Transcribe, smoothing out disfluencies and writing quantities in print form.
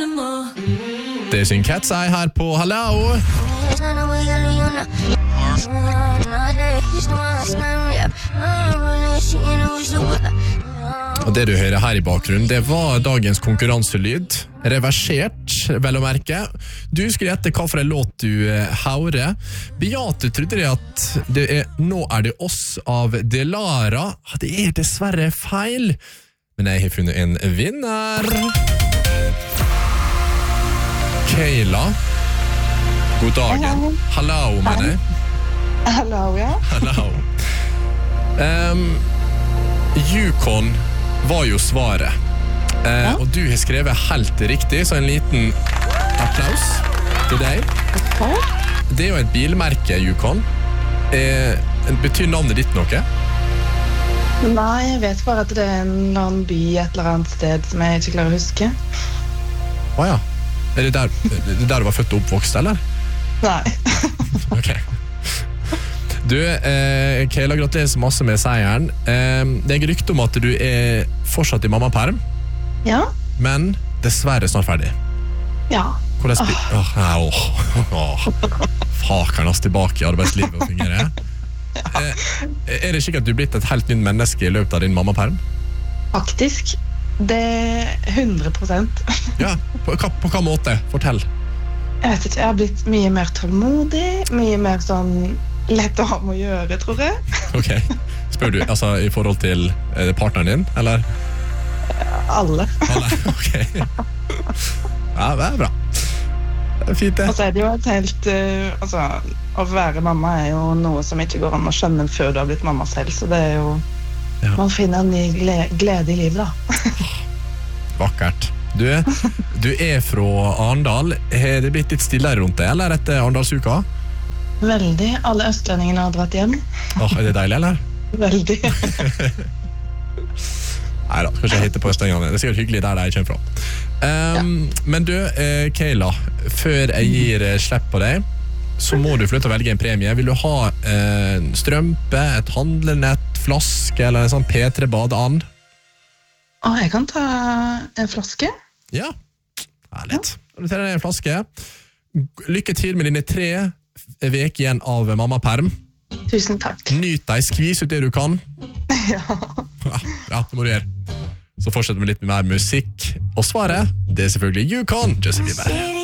Det synger Cat's Eye her på Hallo. Og det du hører her i bakgrunnen, det var dagens konkurranselyd. Reversert, vel å merke. Du skulle gjette hva for en låt du hører. Beate trodde det at det Nå er det oss av Delara. Det er dessverre feil. Men jeg har funnet en vinner. Kayla. God dagen. Hallo, mener jeg. Hallo, ja. Hallo. Yukon var jo svaret. Og du har skrevet helt riktig, så en liten applaus til deg. Det er jo et bilmerke, Yukon. Betyr navnet ditt noe? Nei, jeg vet bare at det er en eller annen by et eller annet sted som jeg ikke klarer å huske. Åja. Er det der du var født og oppvokst, eller? Nei. Ok. Du, Kayla, gratulerer så masse med seieren. Det er rykte om at du er fortsatt i mammaperm. Ja. Men dessverre snart ferdig. Ja. Fakernes tilbake i arbeidslivet og fungerer. Er det ikke at du er blitt et helt nytt menneske i løpet av din mammaperm? Faktisk. Det er 100%. Ja, på hva måte? Fortell. Jeg vet ikke, jeg har blitt mye mer tålmodig, mye mer sånn lett å ha med å gjøre, tror jeg. Ok. Spør du, altså i forhold til partneren din, eller? Alle. Alle, ok. Ja, det er bra. Det er fint det. Og så er det jo et helt, altså, å være mamma er jo noe som ikke går an å skjønne før du har blitt mamma selv, så det er jo, man finner en ny glede i livet da. Vakkert. Du er fra Arendal. Har det blitt litt stillere rundt det, eller etter Arendalsuka? Veldig. Alle østlendingene har dratt hjem. Er det deilig, eller? Veldig. Neida, skal ikke hitte på østlendingene. Det er sikkert hyggelig der jeg kommer fra. Men du, Kayla, før jeg gir slipp på deg, så må du få lov til å velge en premie. Vil du ha strømpe, et handlenett, flaske eller en sånn P3 badeand? Jeg kan ta en flaske. Ja, litt. Du tar en flaske. Lykke til med dine 3 veker igjen av mammaperm. Tusen takk. Nyt deg, skvis ut det du kan. Ja. Ja, det må du gjøre. Så fortsetter vi litt med mer musikk. Og svaret, det er selvfølgelig Yukon, Justin Bieber.